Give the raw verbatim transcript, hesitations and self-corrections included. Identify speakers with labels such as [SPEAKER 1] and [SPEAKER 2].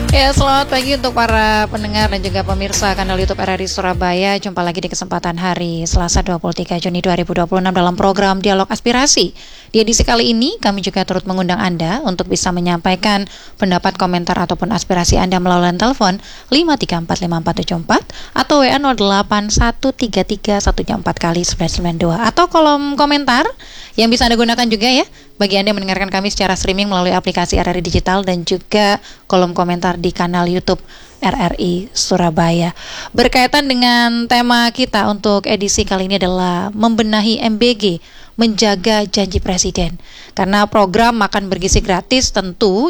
[SPEAKER 1] Ya, selamat pagi untuk para pendengar dan juga pemirsa kanal YouTube R R I Surabaya. Jumpa lagi di kesempatan hari Selasa dua puluh tiga Juni dua ribu dua puluh enam dalam program Dialog Aspirasi. Di edisi kali ini kami juga turut mengundang Anda untuk bisa menyampaikan pendapat, komentar ataupun aspirasi Anda melalui telepon lima tiga empat lima empat tujuh empat atau W A nol delapan satu tiga tiga satu empat kali sembilan sembilan dua atau kolom komentar yang bisa Anda gunakan juga ya bagi Anda yang mendengarkan kami secara streaming melalui aplikasi R R I Digital dan juga kolom komentar di kanal YouTube R R I Surabaya. Berkaitan dengan tema kita untuk edisi kali ini adalah membenahi M B G, menjaga janji presiden. Karena program makan bergizi gratis tentu